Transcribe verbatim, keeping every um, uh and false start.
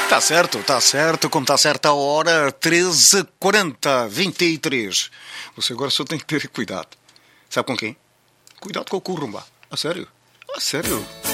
Tá certo, tá certo, como tá certa a hora, treze e quarenta, vinte e três. Você agora só tem que ter cuidado. Sabe com quem? Cuidado com o Curumba. A sério? A sério?